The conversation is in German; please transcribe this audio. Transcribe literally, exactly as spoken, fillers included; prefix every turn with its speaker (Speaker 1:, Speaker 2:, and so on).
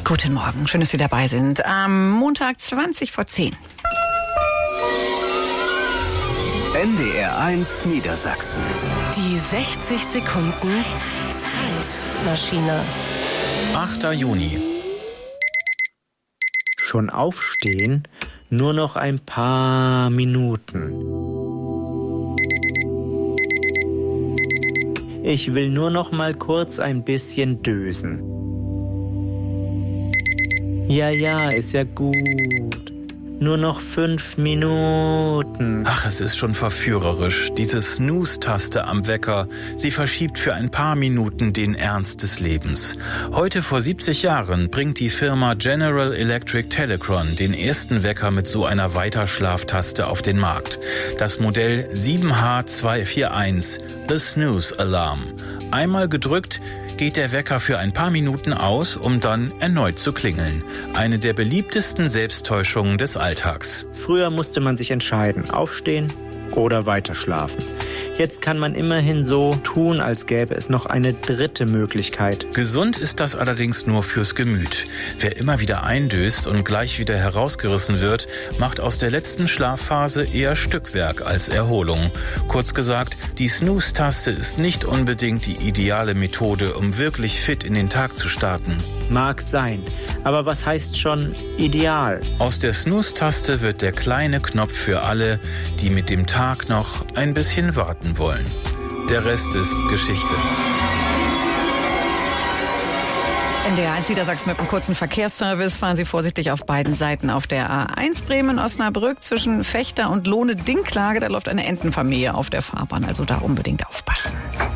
Speaker 1: Guten Morgen, schön, dass Sie dabei sind. Am Montag zwanzig vor zehn.
Speaker 2: N D R eins Niedersachsen.
Speaker 3: Die sechzig Sekunden Zeitmaschine.
Speaker 4: achter Juni.
Speaker 5: Schon aufstehen? Nur noch ein paar Minuten. Ich will nur noch mal kurz ein bisschen dösen. Ja, ja, ist ja gut. Nur noch fünf Minuten.
Speaker 4: Ach, es ist schon verführerisch. Diese Snooze-Taste am Wecker. Sie verschiebt für ein paar Minuten den Ernst des Lebens. Heute vor siebzig Jahren bringt die Firma General Electric Telecron den ersten Wecker mit so einer Weiterschlaftaste auf den Markt. Das Modell sieben H zwei vier eins, The Snooze Alarm. Einmal gedrückt, geht der Wecker für ein paar Minuten aus, um dann erneut zu klingeln. Eine der beliebtesten Selbsttäuschungen des Alltags.
Speaker 5: Früher musste man sich entscheiden, aufstehen oder weiterschlafen. Jetzt kann man immerhin so tun, als gäbe es noch eine dritte Möglichkeit.
Speaker 4: Gesund ist das allerdings nur fürs Gemüt. Wer immer wieder eindöst und gleich wieder herausgerissen wird, macht aus der letzten Schlafphase eher Stückwerk als Erholung. Kurz gesagt, die Snooze-Taste ist nicht unbedingt die ideale Methode, um wirklich fit in den Tag zu starten.
Speaker 5: Mag sein, aber was heißt schon ideal?
Speaker 4: Aus der Snooze-Taste wird der kleine Knopf für alle, die mit dem Tag noch ein bisschen warten wollen. Der Rest ist Geschichte.
Speaker 1: N D R eins Niedersachsen mit einem kurzen Verkehrsservice. Fahren Sie vorsichtig auf beiden Seiten auf der A eins Bremen-Osnabrück zwischen Fechter und Lohne-Dinklage. Da läuft eine Entenfamilie auf der Fahrbahn, also da unbedingt aufpassen.